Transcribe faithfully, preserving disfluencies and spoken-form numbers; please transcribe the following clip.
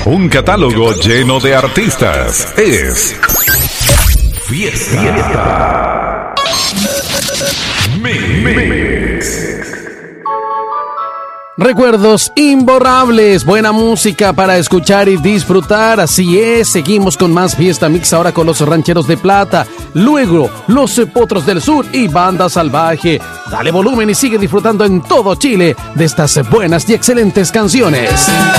Un catálogo lleno de artistas. Es Fiesta, Fiesta. Mix. Recuerdos imborrables, buena música para escuchar y disfrutar. Así es, seguimos con más Fiesta Mix ahora con los Rancheros de Plata, luego los Potros del Sur y Banda Salvaje. Dale volumen y sigue disfrutando en todo Chile de estas buenas y excelentes canciones.